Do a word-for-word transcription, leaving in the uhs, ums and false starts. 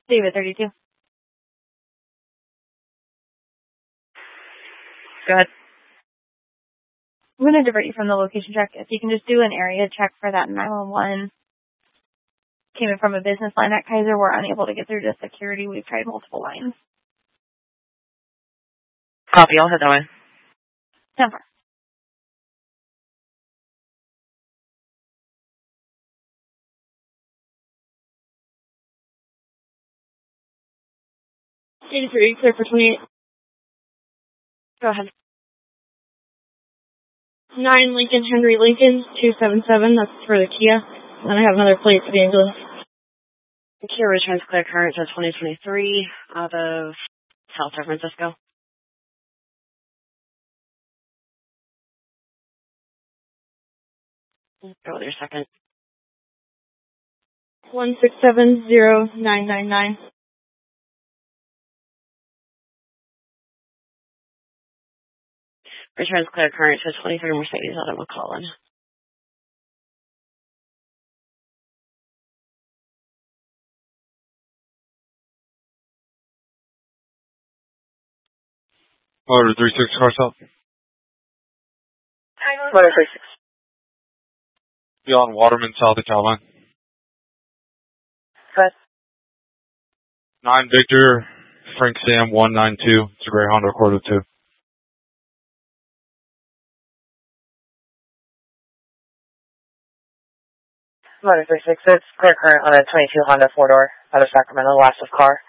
David, thirty-two. Go ahead. I'm going to divert you from the location check. If you can just do an area check for that nine one one. Came in from a business line at Kaiser. We're unable to get through to security. We've tried multiple lines. Copy. I'll head that way. ten four. eighty-three, clear for twenty-eight. Go ahead. nine Lincoln Henry Lincoln, two seven seven. That's for the Kia. And I have another plate for the ambulance. The Kia returns clear current to twenty twenty-three out of South San Francisco. Go with your second. one six seven zero nine nine nine. Returns clear current to twenty-three Mercedes out of McClellan. Motor three six car south. Motor three six. Beyond Waterman, South of Caroline. Good. nine Victor, Frank Sam one nine two. It's a gray Honda Accord with two. Motor three six. It's clear current on a twenty-two Honda four door out of Sacramento, last of car.